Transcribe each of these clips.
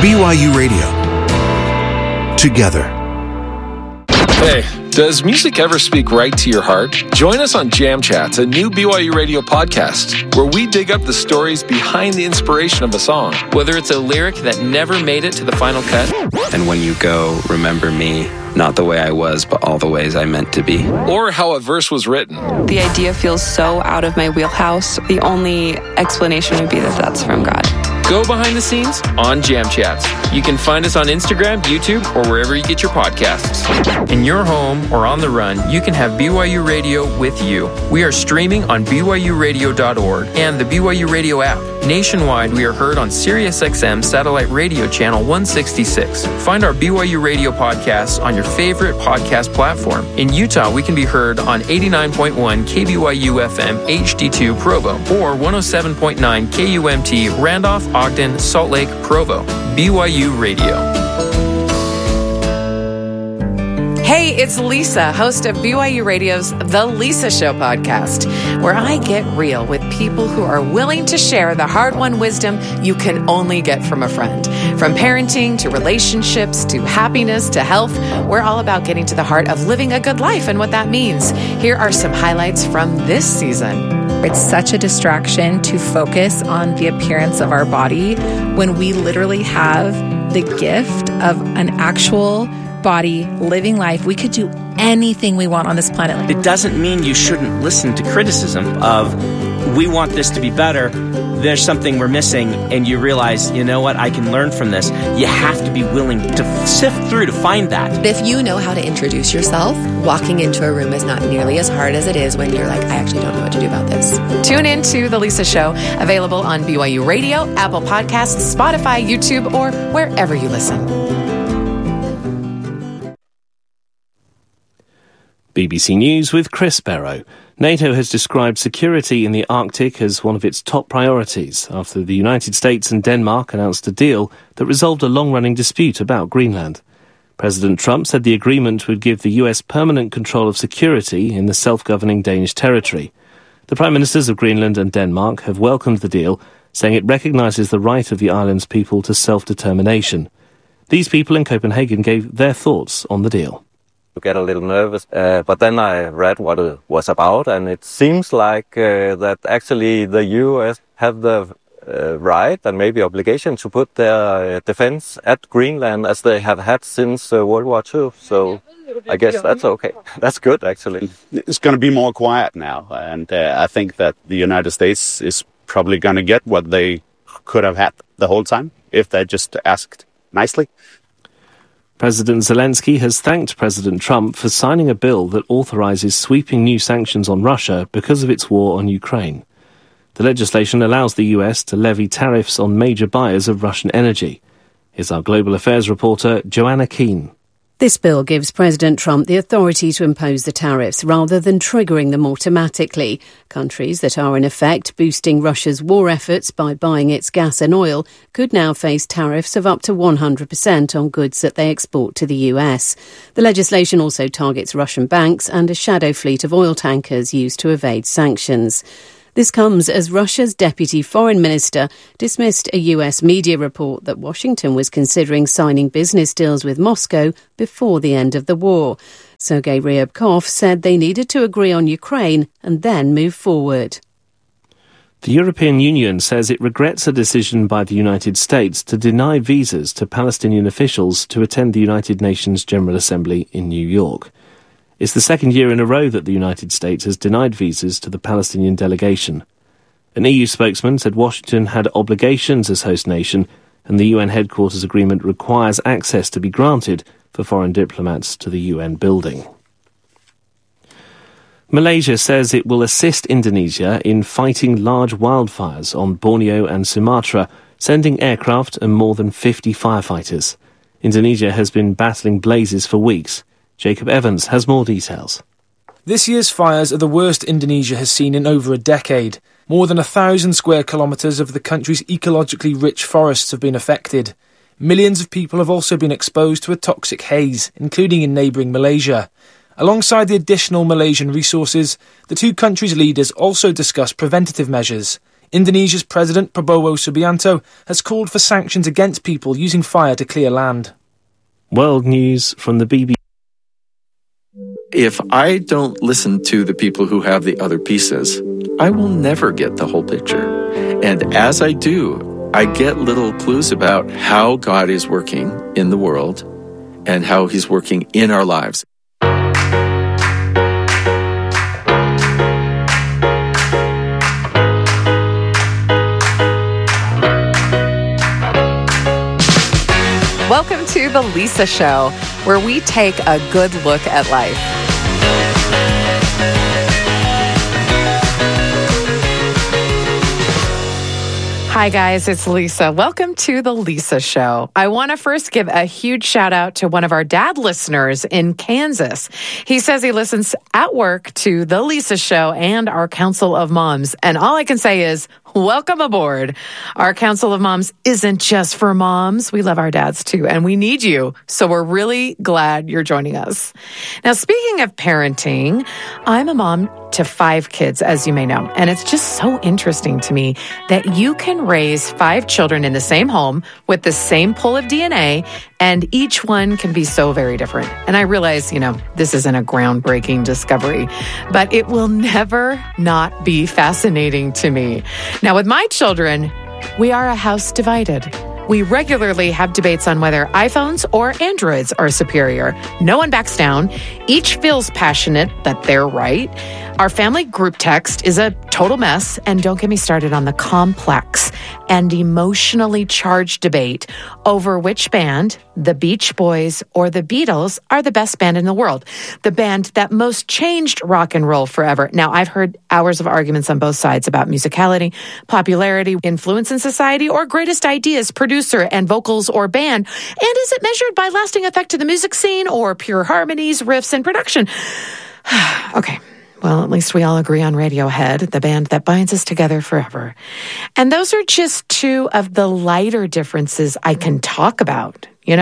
BYU Radio. Together. Hey, does music ever speak right to your heart? Join us on Jam Chats, a new BYU Radio podcast, where we dig up the stories behind the inspiration of a song. Whether it's a lyric that never made it to the final cut. And when you go, remember me, not the way I was, but all the ways I meant to be. Or how a verse was written. The idea feels so out of my wheelhouse. The only explanation would be that that's from God. Go behind the scenes on Jam Chats. You can find us on Instagram, YouTube, or wherever you get your podcasts. In your home or on the run, you can have BYU Radio with you. We are streaming on BYURadio.org and the BYU Radio app. Nationwide, we are heard on SiriusXM satellite radio channel 166. Find our BYU Radio podcasts on your favorite podcast platform. In Utah, we can be heard on 89.1 KBYU FM HD2 Provo or 107.9 KUMT Randolph, Ogden, Salt Lake, Provo. BYU Radio. Hey, it's Lisa, host of BYU Radio's The Lisa Show podcast, where I get real with people who are willing to share the hard-won wisdom you can only get from a friend. From parenting to relationships to happiness to health, we're all about getting to the heart of living a good life and what that means. Here are some highlights from this season. It's such a distraction to focus on the appearance of our body when we literally have the gift of an actual body, living life. We could do anything we want on this planet. It doesn't mean you shouldn't listen to criticism of, we want this to be better, there's something we're missing, and you realize, you know what, I can learn from this. You have to be willing to sift through to find that. If you know how to introduce yourself, walking into a room is not nearly as hard as it is when you're like, I actually don't know what to do about this. Tune in to The Lisa Show, available on BYU Radio, Apple Podcasts, Spotify, YouTube, or wherever you listen. BBC News with Chris Barrow. NATO has described security in the Arctic as one of its top priorities after the United States and Denmark announced a deal that resolved a long-running dispute about Greenland. President Trump said the agreement would give the US permanent control of security in the self-governing Danish territory. The Prime Ministers of Greenland and Denmark have welcomed the deal, saying it recognises the right of the island's people to self-determination. These people in Copenhagen gave their thoughts on the deal. You get a little nervous, but then I read what it was about, and it seems like that actually the US have the right and maybe obligation to put their defense at Greenland as they have had since World War II. So I guess that's okay. That's good, actually. It's going to be more quiet now, and I think that the United States is probably going to get what they could have had the whole time if they just asked nicely. President Zelensky has thanked President Trump for signing a bill that authorises sweeping new sanctions on Russia because of its war on Ukraine. The legislation allows the US to levy tariffs on major buyers of Russian energy. Here's our global affairs reporter, Joanna Keane. This bill gives President Trump the authority to impose the tariffs rather than triggering them automatically. Countries that are in effect boosting Russia's war efforts by buying its gas and oil could now face tariffs of up to 100% on goods that they export to the US. The legislation also targets Russian banks and a shadow fleet of oil tankers used to evade sanctions. This comes as Russia's deputy foreign minister dismissed a US media report that Washington was considering signing business deals with Moscow before the end of the war. Sergei Ryabkov said they needed to agree on Ukraine and then move forward. The European Union says it regrets a decision by the United States to deny visas to Palestinian officials to attend the United Nations General Assembly in New York. It's the second year in a row that the United States has denied visas to the Palestinian delegation. An EU spokesman said Washington had obligations as host nation, and the UN headquarters agreement requires access to be granted for foreign diplomats to the UN building. Malaysia says it will assist Indonesia in fighting large wildfires on Borneo and Sumatra, sending aircraft and more than 50 firefighters. Indonesia has been battling blazes for weeks. Jacob Evans has more details. This year's fires are the worst Indonesia has seen in over a decade. More than 1,000 square kilometres of the country's ecologically rich forests have been affected. Millions of people have also been exposed to a toxic haze, including in neighbouring Malaysia. Alongside the additional Malaysian resources, the two countries' leaders also discussed preventative measures. Indonesia's President Prabowo Subianto has called for sanctions against people using fire to clear land. World news from the BBC. If I don't listen to the people who have the other pieces, I will never get the whole picture. And as I do, I get little clues about how God is working in the world and how he's working in our lives. Welcome to The Lisa Show, where we take a good look at life. Hi, guys, it's Lisa. Welcome to The Lisa Show. I want to first give a huge shout out to one of our dad listeners in Kansas. He says he listens at work to The Lisa Show and our Council of Moms. And all I can say is, welcome aboard. Our Council of Moms isn't just for moms. We love our dads too, and we need you. So we're really glad you're joining us. Now, speaking of parenting, I'm a mom to 5 kids, as you may know. And it's just so interesting to me that you can raise 5 children in the same home with the same pool of DNA, and each one can be so very different. And I realize, this isn't a groundbreaking discovery, but it will never not be fascinating to me. Now, with my children, we are a house divided. We regularly have debates on whether iPhones or Androids are superior. No one backs down. Each feels passionate that they're right. Our family group text is a total mess, and don't get me started on the complex and emotionally charged debate over which band, the Beach Boys or the Beatles, are the best band in the world, the band that most changed rock and roll forever. Now, I've heard hours of arguments on both sides about musicality, popularity, influence in society, or greatest ideas, producer and vocals or band, and is it measured by lasting effect to the music scene or pure harmonies, riffs, and production? Okay. Well, at least we all agree on Radiohead, the band that binds us together forever. And those are just 2 of the lighter differences I can talk about, When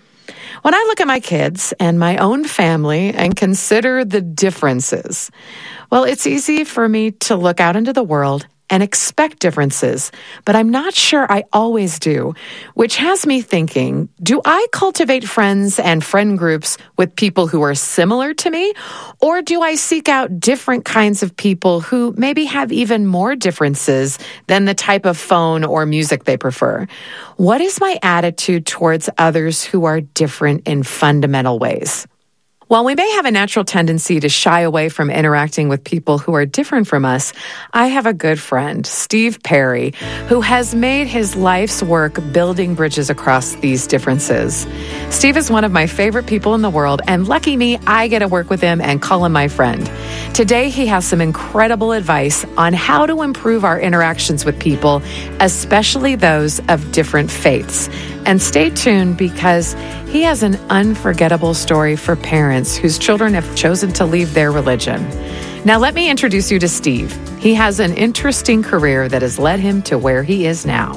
I look at my kids and my own family and consider the differences, well, it's easy for me to look out into the world and expect differences, but I'm not sure I always do, which has me thinking, do I cultivate friends and friend groups with people who are similar to me, or do I seek out different kinds of people who maybe have even more differences than the type of phone or music they prefer? What is my attitude towards others who are different in fundamental ways? While we may have a natural tendency to shy away from interacting with people who are different from us, I have a good friend, Steve Perry, who has made his life's work building bridges across these differences. Steve is one of my favorite people in the world, and lucky me, I get to work with him and call him my friend. Today, he has some incredible advice on how to improve our interactions with people, especially those of different faiths. And stay tuned because he has an unforgettable story for parents whose children have chosen to leave their religion. Now, let me introduce you to Steve. He has an interesting career that has led him to where he is now.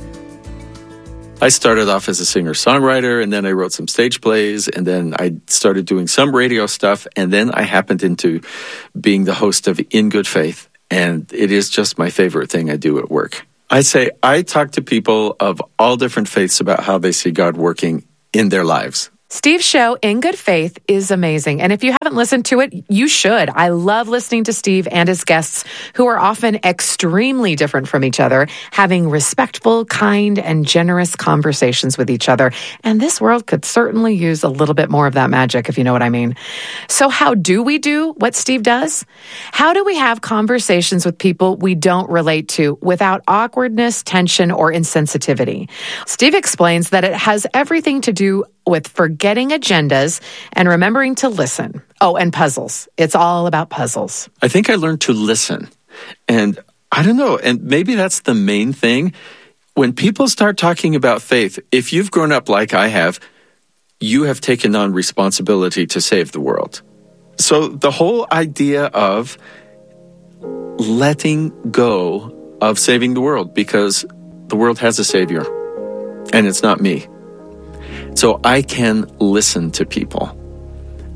I started off as a singer-songwriter, and then I wrote some stage plays, and then I started doing some radio stuff, and then I happened into being the host of In Good Faith, and it is just my favorite thing I do at work. I talk to people of all different faiths about how they see God working in their lives. Steve's show, In Good Faith, is amazing. And if you haven't listened to it, you should. I love listening to Steve and his guests, who are often extremely different from each other, having respectful, kind, and generous conversations with each other. And this world could certainly use a little bit more of that magic, if you know what I mean. So how do we do what Steve does? How do we have conversations with people we don't relate to without awkwardness, tension, or insensitivity? Steve explains that it has everything to do with forgetting agendas and remembering to listen. Oh, and puzzles. It's all about puzzles. I think I learned to listen. And I don't know, and maybe that's the main thing. When people start talking about faith, if you've grown up like I have, you have taken on responsibility to save the world. So the whole idea of letting go of saving the world, because the world has a savior, and it's not me. So I can listen to people.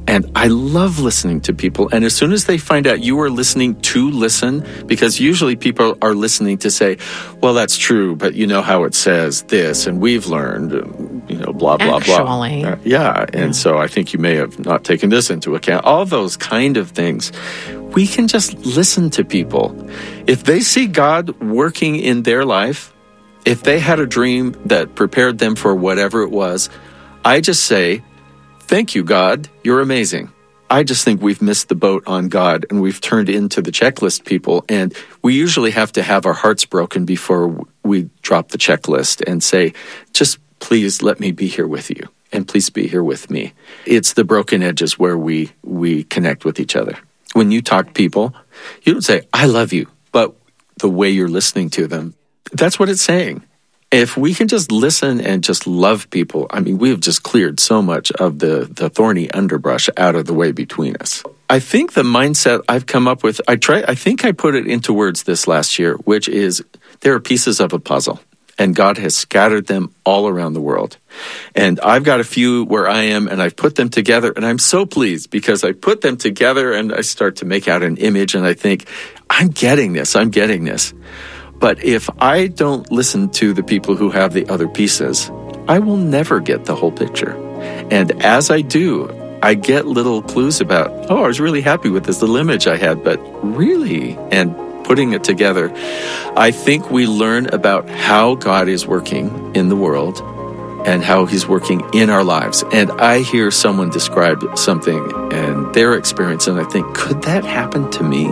And I love listening to people. And as soon as they find out you are listening to listen, because usually people are listening to say, well, that's true, but you know how it says this, and we've learned, blah, blah, Actually. blah. Yeah. And so I think you may have not taken this into account. All those kind of things. We can just listen to people. If they see God working in their life, if they had a dream that prepared them for whatever it was, I just say, thank you, God. You're amazing. I just think we've missed the boat on God, and we've turned into the checklist people. And we usually have to have our hearts broken before we drop the checklist and say, just please let me be here with you, and please be here with me. It's the broken edges where we connect with each other. When you talk to people, you don't say, I love you, but the way you're listening to them, that's what it's saying. If we can just listen and just love people, I mean, we have just cleared so much of the thorny underbrush out of the way between us. I think the mindset I've come up with, I think I put it into words this last year, which is there are pieces of a puzzle, and God has scattered them all around the world. And I've got a few where I am, and I've put them together, and I'm so pleased because I put them together and I start to make out an image, and I think, I'm getting this. But if I don't listen to the people who have the other pieces, I will never get the whole picture. And as I do, I get little clues about, I was really happy with this little image I had, but really, and putting it together, I think we learn about how God is working in the world and how he's working in our lives. And I hear someone describe something and their experience, and I think, could that happen to me?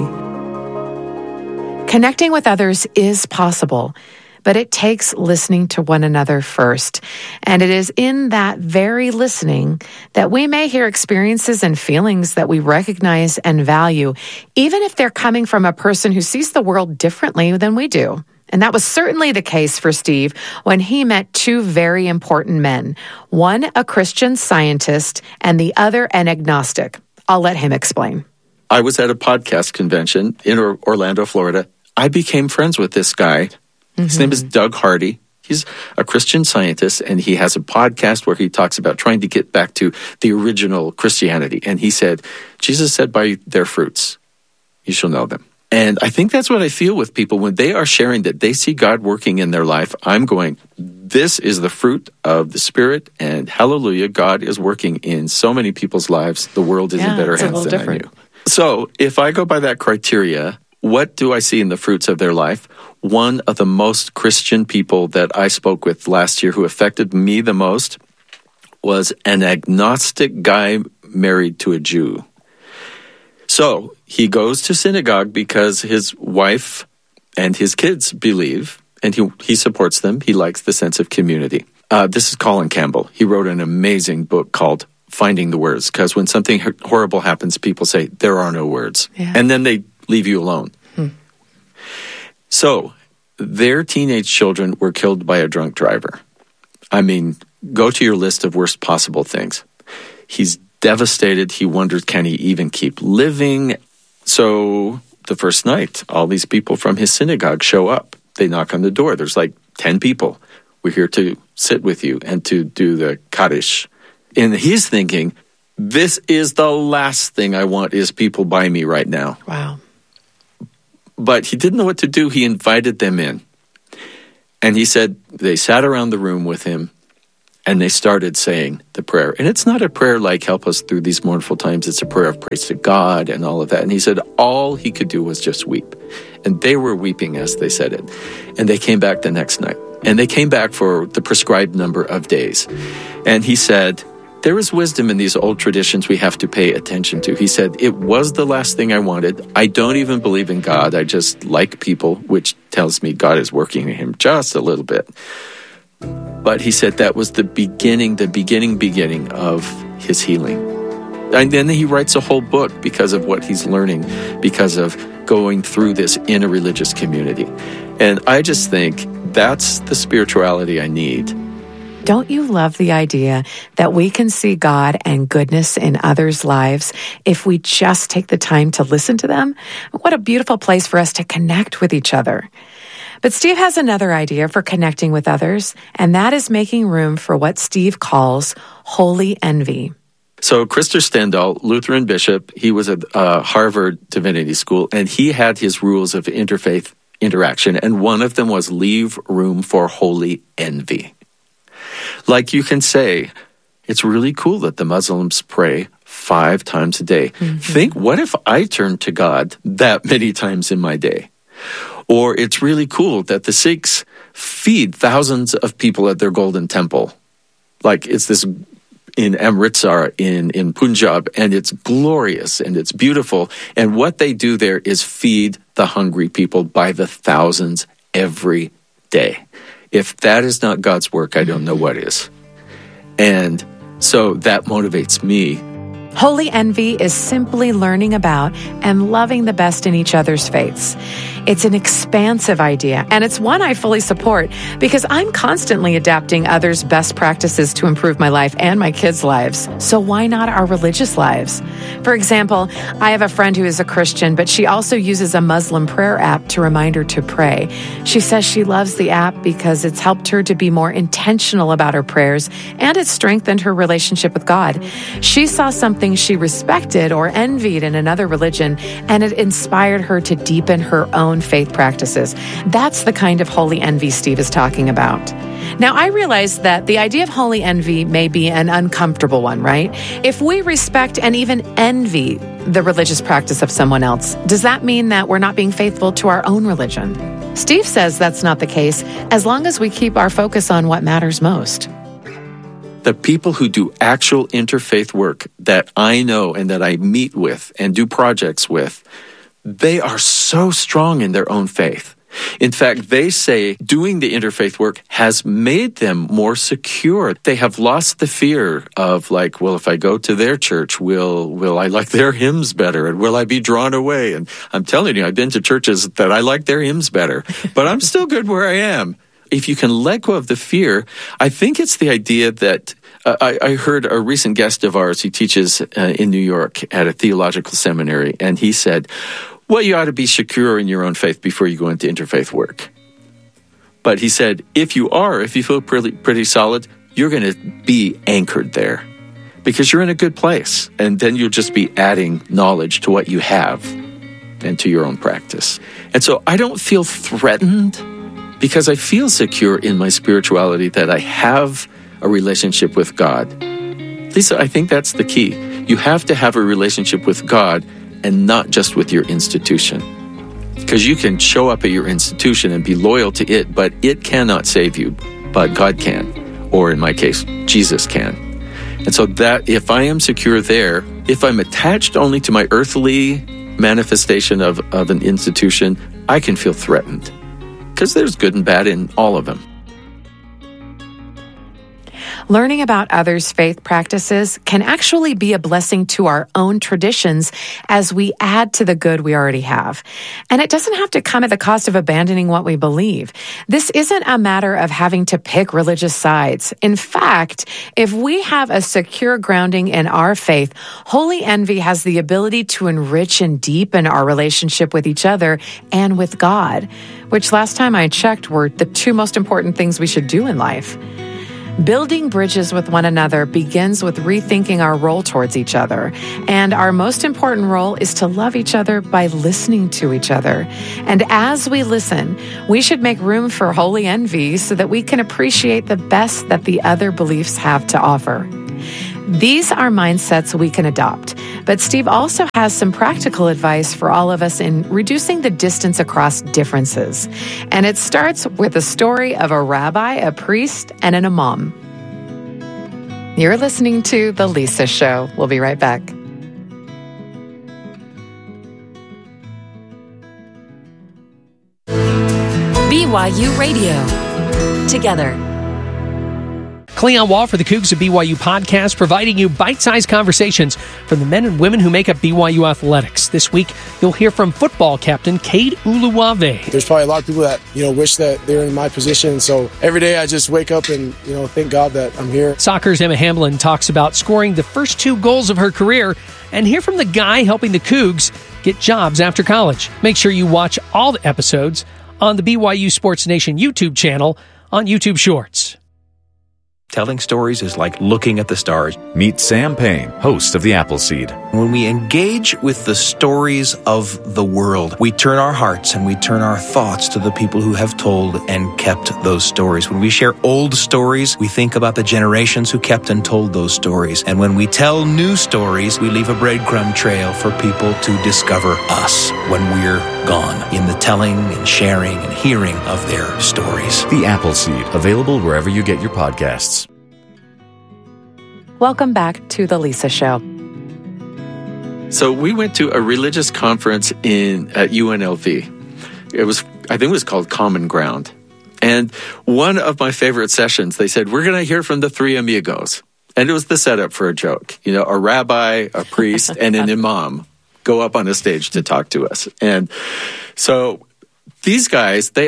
Connecting with others is possible, but it takes listening to one another first. And it is in that very listening that we may hear experiences and feelings that we recognize and value, even if they're coming from a person who sees the world differently than we do. And that was certainly the case for Steve when he met two very important men, one a Christian Scientist and the other an agnostic. I'll let him explain. I was at a podcast convention in Orlando, Florida. I became friends with this guy. His name is Doug Hardy. He's a Christian Scientist, and he has a podcast where he talks about trying to get back to the original Christianity. And he said, Jesus said, by their fruits, you shall know them. And I think that's what I feel with people when they are sharing that they see God working in their life. I'm going, this is the fruit of the Spirit, and hallelujah, God is working in so many people's lives. The world is in better hands than I knew. So if I go by that criteria, what do I see in the fruits of their life? One of the most Christian people that I spoke with last year who affected me the most was an agnostic guy married to a Jew. So he goes to synagogue because his wife and his kids believe, and he supports them. He likes the sense of community. This is Colin Campbell. He wrote an amazing book called Finding the Words, because when something horrible happens, people say, there are no words. Yeah. And then they leave you alone. So their teenage children were killed by a drunk driver. I mean, go to your list of worst possible things. He's devastated. He wonders, can he even keep living? So the first night, all these people from his synagogue show up. They knock on the door. There's like 10 people. We're here to sit with you and to do the Kaddish. And he's thinking, this is the last thing I want is people by me right now. Wow. But he didn't know what to do. He invited them in. And he said they sat around the room with him and they started saying the prayer. And it's not a prayer like help us through these mournful times. It's a prayer of praise to God and all of that. And he said all he could do was just weep. And they were weeping as they said it. And they came back the next night. And they came back for the prescribed number of days. And he said, there is wisdom in these old traditions we have to pay attention to. He said, it was the last thing I wanted. I don't even believe in God. I just like people, which tells me God is working in him just a little bit. But he said that was the beginning of his healing. And then he writes a whole book because of what he's learning, because of going through this in a religious community. And I just think that's the spirituality I need. Don't you love the idea that we can see God and goodness in others' lives if we just take the time to listen to them? What a beautiful place for us to connect with each other. But Steve has another idea for connecting with others, and that is making room for what Steve calls holy envy. So Krister Stendahl, Lutheran bishop, he was at Harvard Divinity School, and he had his rules of interfaith interaction, and one of them was leave room for holy envy. Like you can say, it's really cool that the Muslims pray 5 times a day. Mm-hmm. Think, what if I turned to God that many times in my day? Or it's really cool that the Sikhs feed thousands of people at their golden temple. Like it's this in Amritsar in Punjab, and it's glorious and it's beautiful. And what they do there is feed the hungry people by the thousands every day. If that is not God's work, I don't know what is. And so that motivates me. Holy envy is simply learning about and loving the best in each other's faiths. It's an expansive idea, and it's one I fully support because I'm constantly adapting others' best practices to improve my life and my kids' lives. So why not our religious lives? For example, I have a friend who is a Christian, but she also uses a Muslim prayer app to remind her to pray. She says she loves the app because it's helped her to be more intentional about her prayers, and it's strengthened her relationship with God. She saw something she respected or envied in another religion, and it inspired her to deepen her own faith practices. That's the kind of holy envy Steve is talking about. Now, I realize that the idea of holy envy may be an uncomfortable one, right? If we respect and even envy the religious practice of someone else, does that mean that we're not being faithful to our own religion? Steve says that's not the case, as long as we keep our focus on what matters most. The people who do actual interfaith work that I know and that I meet with and do projects with, they are so strong in their own faith. In fact, they say doing the interfaith work has made them more secure. They have lost the fear of like, well, if I go to their church, will I like their hymns better? And will I be drawn away? And I'm telling you, I've been to churches that I like their hymns better, but I'm still good where I am. If you can let go of the fear, I think it's the idea that I heard a recent guest of ours. He teaches in New York at a theological seminary, and he said, well, you ought to be secure in your own faith before you go into interfaith work. But he said, if you feel pretty solid, you're going to be anchored there because you're in a good place. And then you'll just be adding knowledge to what you have and to your own practice. And so I don't feel threatened because I feel secure in my spirituality that I have a relationship with God. Lisa, I think that's the key. You have to have a relationship with God and not just with your institution. Because you can show up at your institution and be loyal to it, but it cannot save you, but God can. Or in my case, Jesus can. And so that if I am secure there, if I'm attached only to my earthly manifestation of an institution, I can feel threatened. Because there's good and bad in all of them. Learning about others' faith practices can actually be a blessing to our own traditions as we add to the good we already have. And it doesn't have to come at the cost of abandoning what we believe. This isn't a matter of having to pick religious sides. In fact, if we have a secure grounding in our faith, holy envy has the ability to enrich and deepen our relationship with each other and with God, which last time I checked were the 2 most important things we should do in life. Building bridges with one another begins with rethinking our role towards each other. And our most important role is to love each other by listening to each other. And as we listen, we should make room for holy envy so that we can appreciate the best that the other beliefs have to offer. These are mindsets we can adopt. But Steve also has some practical advice for all of us in reducing the distance across differences. And it starts with a story of a rabbi, a priest, and an imam. You're listening to The Lisa Show. We'll be right back. BYU Radio. Together. Cleon Wall for the Cougs of BYU podcast, providing you bite-sized conversations from the men and women who make up BYU athletics. This week, you'll hear from football captain Cade Uluwave. There's probably a lot of people that, wish that they were in my position. So every day I just wake up and, thank God that I'm here. Soccer's Emma Hamlin talks about scoring the first 2 goals of her career and hear from the guy helping the Cougs get jobs after college. Make sure you watch all the episodes on the BYU Sports Nation YouTube channel on YouTube Shorts. Telling stories is like looking at the stars. Meet Sam Payne, host of The Appleseed. When we engage with the stories of the world, we turn our hearts and we turn our thoughts to the people who have told and kept those stories. When we share old stories, we think about the generations who kept and told those stories. And when we tell new stories, we leave a breadcrumb trail for people to discover us when we're gone in the telling and sharing and hearing of their stories. The Appleseed, available wherever you get your podcasts. Welcome back to The Lisa Show. So we went to a religious conference at UNLV. I think it was called Common Ground. And one of my favorite sessions, they said, we're going to hear from the three amigos. And it was the setup for a joke. You know, a rabbi, a priest, and an imam go up on a stage to talk to us. And so these guys, they'd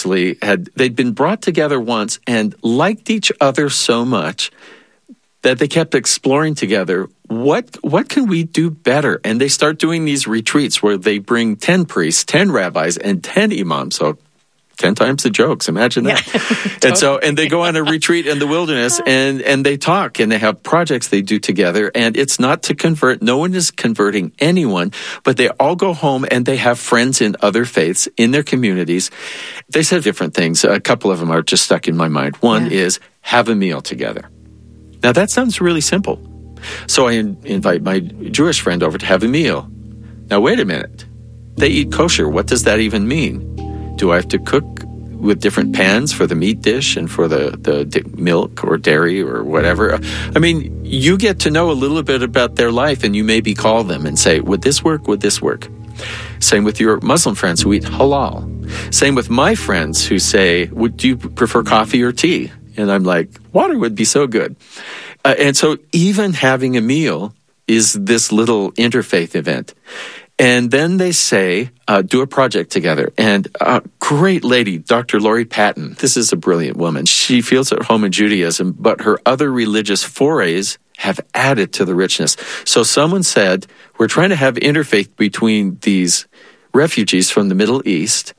been brought together once and liked each other so much that they kept exploring together, what can we do better? And they start doing these retreats where they bring 10 priests, 10 rabbis, and 10 imams. So 10 times the jokes. Imagine that. Totally. And they go on a retreat in the wilderness and they talk and they have projects they do together. And it's not to convert. No one is converting anyone, but they all go home and they have friends in other faiths in their communities. They said different things. A couple of them are just stuck in my mind. One is have a meal together. Now that sounds really simple. So I invite my Jewish friend over to have a meal. Now wait a minute. They eat kosher. What does that even mean? Do I have to cook with different pans for the meat dish and for the milk or dairy or whatever? I mean, you get to know a little bit about their life and you maybe call them and say, would this work? Would this work? Same with your Muslim friends who eat halal. Same with my friends who say, do you prefer coffee or tea? And I'm like, water would be so good. And so even having a meal is this little interfaith event. And then they say, do a project together. And a great lady, Dr. Lori Patton, this is a brilliant woman. She feels at home in Judaism, but her other religious forays have added to the richness. So someone said, we're trying to have interfaith between these refugees from the Middle East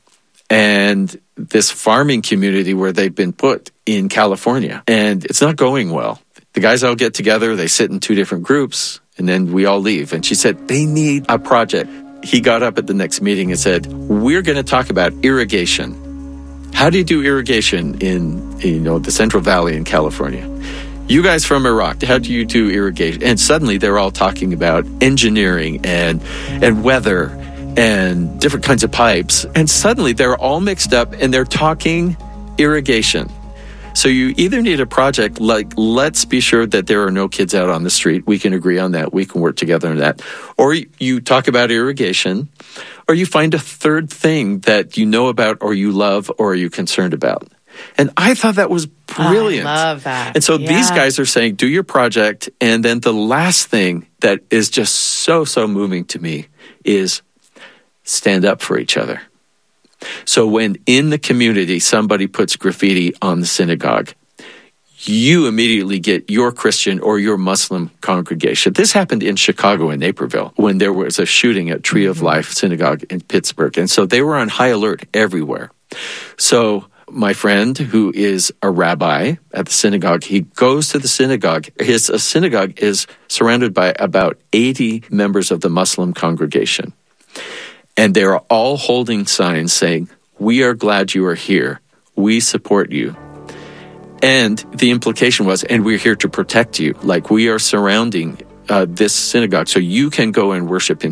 and this farming community where they've been put in California. And it's not going well. The guys all get together, they sit in two different groups, and then we all leave. And she said, they need a project. He got up at the next meeting and said, we're going to talk about irrigation. How do you do irrigation in the Central Valley in California? You guys from Iraq, how do you do irrigation? And suddenly they're all talking about engineering and weather and different kinds of pipes. And suddenly they're all mixed up and they're talking irrigation. So you either need a project like, let's be sure that there are no kids out on the street. We can agree on that. We can work together on that. Or you talk about irrigation, or you find a third thing that you know about or you love or are you concerned about. And I thought that was brilliant. I love that. And so these guys are saying, do your project. And then the last thing that is just so moving to me is stand up for each other. So when in the community somebody puts graffiti on the synagogue, you immediately get your Christian or your Muslim congregation. This happened in Chicago in Naperville when there was a shooting at Tree of Life Synagogue in Pittsburgh. And so they were on high alert everywhere. So my friend, who is a rabbi at the synagogue, he goes to the synagogue. His synagogue is surrounded by about 80 members of the Muslim congregation. And they're all holding signs saying, we are glad you are here. We support you. And the implication was, and we're here to protect you. Like we are surrounding this synagogue so you can go and worship in